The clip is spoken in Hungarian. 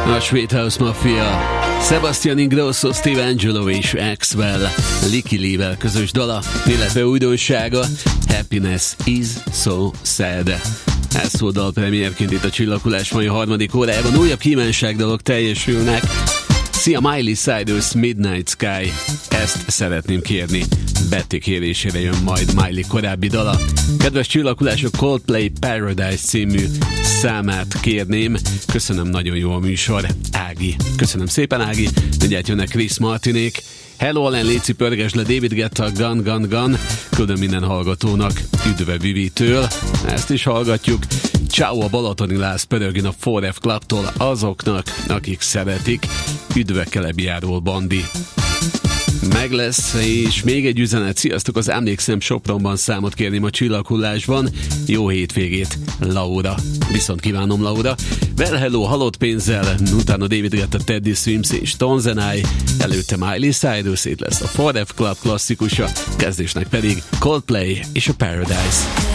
A Sweet House Mafia, Sebastian Ingrosso, Steve Angelo és Axwell, Licky Lee-vel közös dala, illetve újdonsága, Happiness is so sad. Ez szól dalpremierként itt a Csillaghullás mai harmadik órájában. Újabb kívánságdalok teljesülnek. Szia Miley Cyrus, Midnight Sky. Ezt szeretném kérni. Betty kérésére jön majd Miley korábbi dala. Kedves Csillaghullások, Coldplay Paradise című számát kérném. Köszönöm, nagyon jó a műsor. Ági. Köszönöm szépen, Ági. Mindjárt jönnek Chris Martinék. Hello, Alen, léci pörgesd le David Guetta, Gun Gun Gun. Küldöm minden hallgatónak, üdve Vivitől. Ezt is hallgatjuk. Ciao a Balatoni Lász pörögön a 4F Clubtól azoknak, akik szeretik. Üdve Kelebiáról, Bandi. Meg lesz, és még egy üzenet. Sziasztok, az Emlékszem Sopronban számot kérném a Csillaghullásban. Jó hétvégét, Laura. Viszont kívánom, Laura. Well, hello, halott pénzzel, utána David Guetta, Teddy Swims és Tones and I, előtte Miley Cyrus, itt lesz a 4F Club klasszikusa, kezdésnek pedig Coldplay és a Paradise.